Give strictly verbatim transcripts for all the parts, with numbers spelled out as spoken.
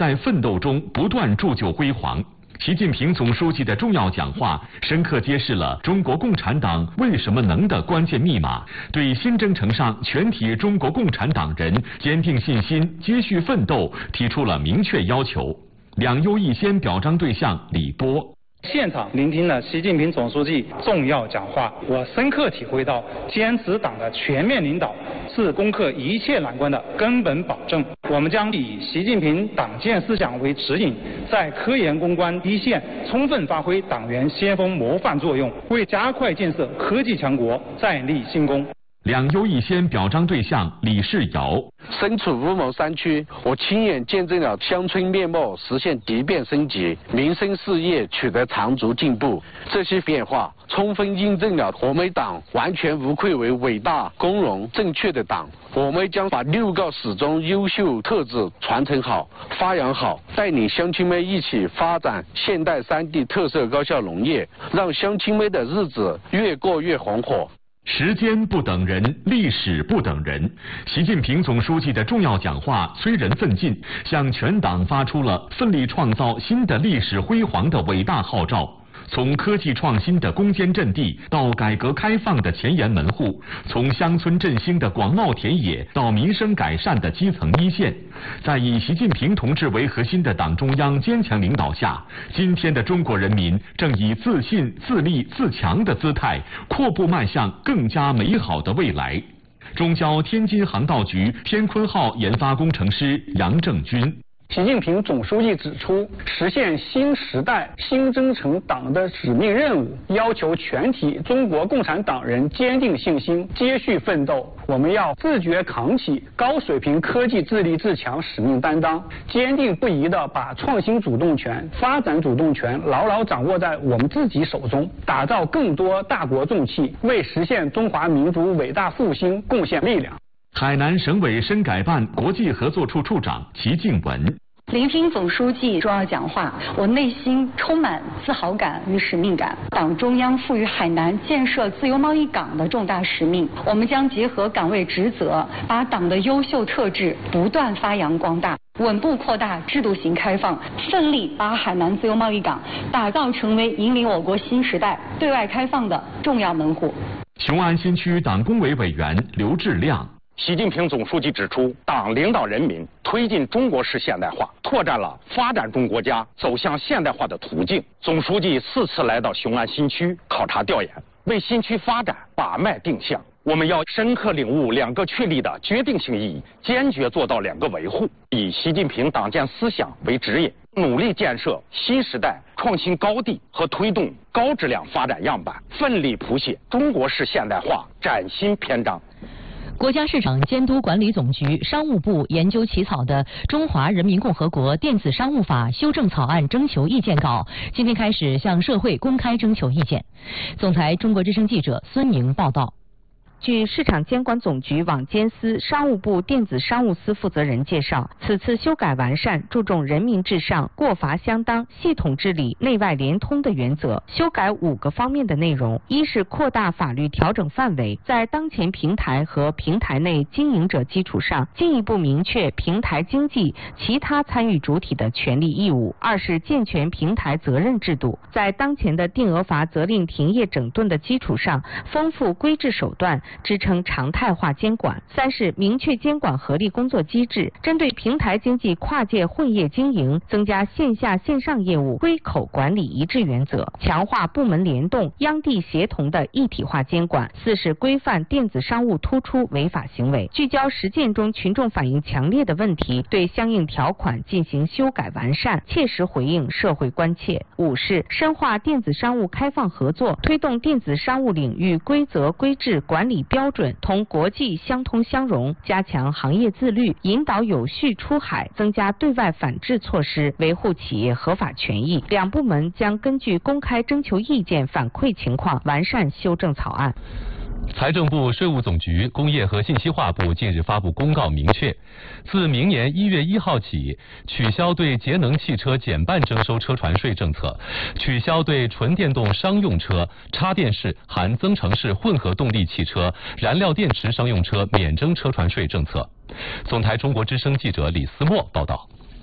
在奋斗中不断铸就辉煌。习近平总书记的重要讲话，深刻揭示了中国共产党为什么能的关键密码，对新征程上全体中国共产党人坚定信心、接续奋斗提出了明确要求。两优一先表彰对象李波。 现场聆听了习近平总书记重要讲话，我深刻体会到坚持党的全面领导是攻克一切难关的根本保证。我们将以习近平党建思想为指引，在科研攻关一线充分发挥党员先锋模范作用，为加快建设科技强国再立新功。 两优一先表彰对象李世尧。 身处乌蒙山区，我亲眼见证了乡村面貌实现蝶变升级，民生事业取得长足进步。这些变化充分印证了我们党完全无愧为伟大、光荣、正确的党。我们将把六个始终优秀特质传承好、发扬好，带领乡亲们一起发展现代三地特色高效农业，让乡亲们的日子越过越红火。 时间不等人，历史不等人。习近平总书记的重要讲话催人奋进，向全党发出了奋力创造新的历史辉煌的伟大号召。从科技创新的攻坚阵地到改革开放的前沿门户，从乡村振兴的广袤田野到民生改善的基层一线，在以习近平同志为核心的党中央坚强领导下，今天的中国人民正以自信、自立、自强的姿态，阔步迈向更加美好的未来。中交天津航道局天鲲号研发工程师杨正军。 习近平总书记指出，实现新时代新征程党的使命任务，要求全体中国共产党人坚定信心，接续奋斗。我们要自觉扛起高水平科技自立自强使命担当，坚定不移地把创新主动权、发展主动权牢牢掌握在我们自己手中，打造更多大国重器，为实现中华民族伟大复兴贡献力量。 海南省委深改办国际合作处处长齐静文。 聆听总书记重要讲话，我内心充满自豪感与使命感。党中央赋予海南建设自由贸易港的重大使命，我们将结合岗位职责，把党的优秀特质不断发扬光大，稳步扩大制度型开放，奋力把海南自由贸易港打造成为引领我国新时代对外开放的重要门户。 雄安新区党工委委员刘志亮。 习近平总书记指出，党领导人民推进中国式现代化，拓展了发展中国家走向现代化的途径。总书记四次来到雄安新区考察调研，为新区发展把脉定向。我们要深刻领悟两个确立的决定性意义，坚决做到两个维护，以习近平党建思想为指引，努力建设新时代创新高地和推动高质量发展样板，奋力谱写中国式现代化崭新篇章。 国家市场监督管理总局、商务部研究起草的《中华人民共和国电子商务法》修正草案征求意见稿，今天开始向社会公开征求意见。总台中国之声记者孙宁报道。 据市场监管总局网监司、商务部电子商务司负责人介绍，此次修改完善注重人民至上、过罚相当、系统治理、内外联通的原则，修改五个方面的内容。一是扩大法律调整范围，在当前平台和平台内经营者基础上，进一步明确平台经济其他参与主体的权利义务。二是健全平台责任制度，在当前的定额罚责令停业整顿的基础上，丰富规制手段，支撑常态化监管。三是明确监管合力工作机制，针对平台经济跨界混业经营，增加线下线上业务归口管理一致原则，强化部门联动、央地协同的一体化监管。四是规范电子商务突出违法行为，聚焦实践中群众反映强烈的问题，对相应条款进行修改完善，切实回应社会关切。五是深化电子商务开放合作，推动电子商务领域规则规制管理标准同国际相通相融，加强行业自律，引导有序出海，增加对外反制措施，维护企业合法权益。两部门将根据公开征求意见反馈情况，完善修正草案。 财政部、税务总局、工业和信息化部近日发布公告，明确，自明年一月一号起，取消对节能汽车减半征收车船税政策，取消对纯电动商用车、插电式含增程式混合动力汽车、燃料电池商用车免征车船税政策。总台中国之声记者李思墨报道。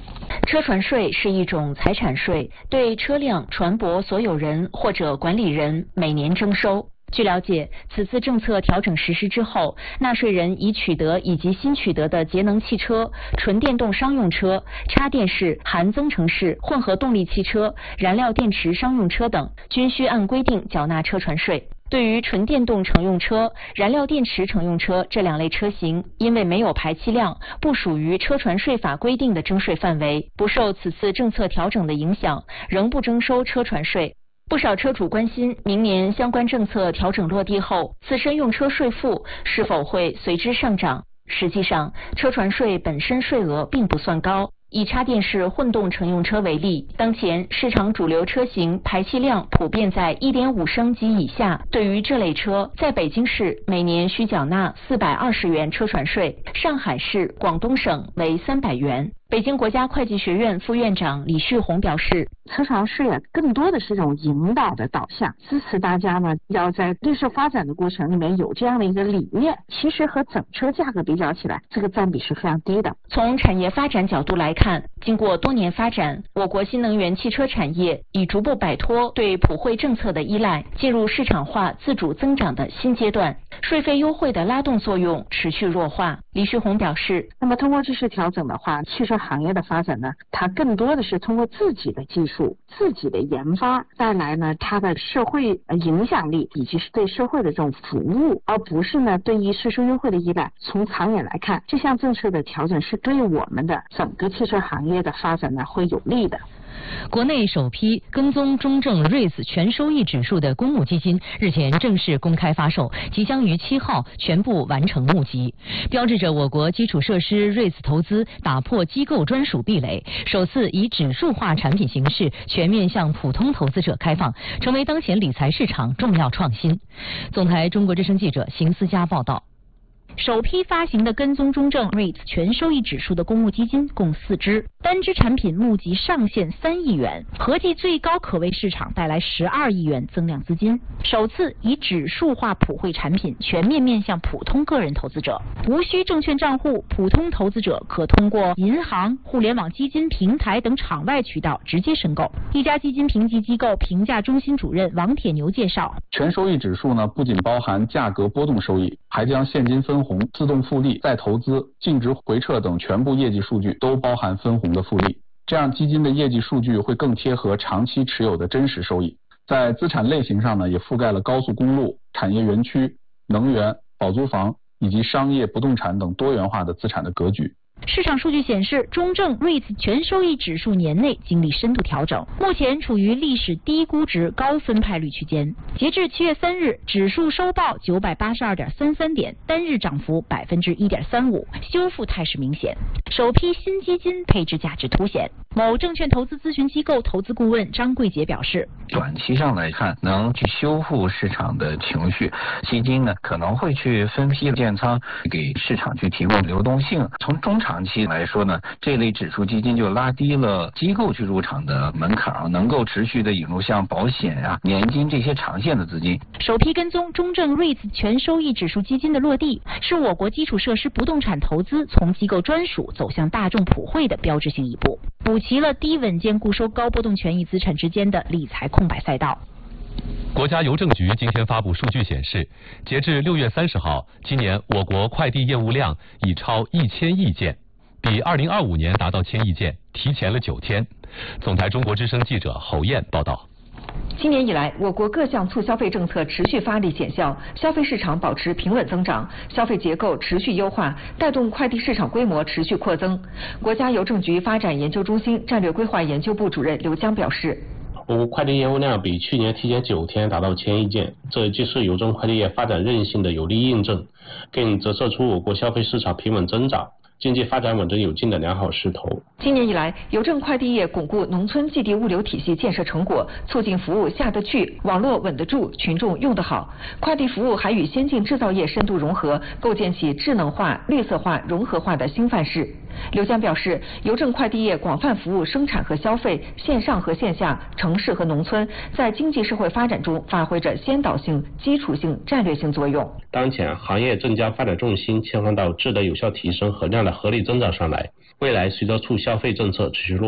车船税是一种财产税，对车辆、船舶所有人或者管理人每年征收。据了解，此次政策调整实施之后，纳税人已取得以及新取得的节能汽车、纯电动商用车、插电式、含增程式、混合动力汽车、燃料电池商用车等，均需按规定缴纳车船税。对于纯电动乘用车、燃料电池乘用车这两类车型，因为没有排气量，不属于车船税法规定的征税范围，不受此次政策调整的影响，仍不征收车船税。不少车主关心，明年相关政策调整落地后，自身用车税负是否会随之上涨？实际上，车船税本身税额并不算高。以插电式混动乘用车为例，当前市场主流车型排气量普遍在 一点五升及以下，对于这类车，在北京市每年需缴纳四百二十元车船税，上海市、广东省为三百元。北京国家会计学院副院长李旭红表示， 车船税啊，更多的是一种引导的导向，支持大家呢要在绿色发展的过程里面有这样的一个理念。其实和整车价格比较起来，这个占比是非常低的。 从产业发展角度来看，经过多年发展，我国新能源汽车产业已逐步摆脱对普惠政策的依赖，进入市场化自主增长的新阶段，税费优惠的拉动作用持续弱化。李旭红表示， 那么通过这次调整的话，汽车行业的发展呢，它更多的是通过自己的技术、自己的研发带来呢它的社会影响力以及是对社会的这种服务，而不是呢对于税收优惠的依赖。从长远来看，这项政策的调整是对我们的整个汽车行业的发展呢会有利的。 国内首批跟踪中证 R E I T 全收益指数的公募基金日前正式公开发售，即将于七号全部完成募集，标志着我国基础设施 R E I T 投资打破机构专属壁垒，首次以指数化产品形式全面向普通投资者开放，成为当前理财市场重要创新。总台中国之声记者邢思佳报道。 首批发行的跟踪中证 R E I T 全收益指数的公募基金共四支，单支产品募集上限三亿元，合计最高可为市场带来十二亿元增量资金。首次以指数化普惠产品全面面向普通个人投资者，无需证券账户，普通投资者可通过银行、互联网基金平台等场外渠道直接申购。一家基金评级机构评价中心主任王铁牛介绍， 全收益指数呢，不仅包含价格波动收益，还将现金分红、自动复利、再投资、净值回撤等全部业绩数据都包含分红的复利，这样基金的业绩数据会更贴合长期持有的真实收益。在资产类型上呢，也覆盖了高速公路、产业园区、能源、保租房以及商业不动产等多元化的资产的格局。 市场数据显示，中证 R E I T 全收益指数年内经历深度调整，目前处于历史低估值高分派率区间。截至七月三日，指数收报九百八十二点三三点，单日涨幅百分之一点三五，修复态势明显。首批新基金配置价值凸显。某证券投资咨询机构投资顾问张桂杰表示， 短期上来看，能去修复市场的情绪，基金呢可能会去分批建仓，给市场去提供流动性。从中长期来说呢，这类指数基金就拉低了机构去入场的门槛，能够持续的引入像保险啊、年金这些长线的资金。 首批跟踪中证 R E I T 全收益指数基金的落地，是我国基础设施不动产投资从机构专属走向大众普惠的标志性一步，补齐了低稳健固收高波动权益资产之间的理财空白赛道。 国家邮政局今天发布数据显示，截至六月三十号，今年我国快递业务量已超一千亿件，比二零二五年达到千亿件提前了九天。总台中国之声记者侯燕报道。 今年以来，我国各项促消费政策持续发力显效，消费市场保持平稳增长，消费结构持续优化，带动快递市场规模持续扩增。国家邮政局发展研究中心战略规划研究部主任刘江表示， 我国快递业务量比去年提前九天达到千亿件，这既是邮政快递业发展韧性的有力印证，更折射出我国消费市场平稳增长、经济发展稳中有进的良好势头。 今年以来，邮政快递业巩固农村寄递物流体系建设成果，促进服务下得去、网络稳得住、群众用得好。快递服务还与先进制造业深度融合，构建起智能化、绿色化、融合化的新范式。刘江表示，邮政快递业广泛服务生产和消费、线上和线下、城市和农村，在经济社会发展中发挥着先导性、基础性、战略性作用。 当前，行业正将发展重心切换到质的有效提升和量的合理增长上来。未来，随着促消费政策持续落